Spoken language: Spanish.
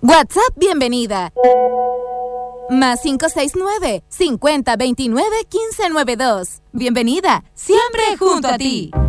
WhatsApp bienvenida. Más 569-5029-1592. Bienvenida, siempre junto a ti.